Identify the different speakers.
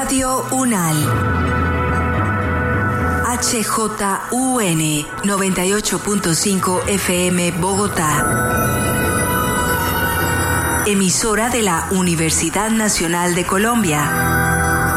Speaker 1: Radio UNAL. HJUN 98.5 FM Bogotá. Emisora de la Universidad Nacional de Colombia.